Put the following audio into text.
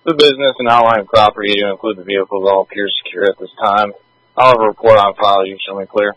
The business and outline property to include the vehicles all appear secure at this time. However, report on file you show me clear.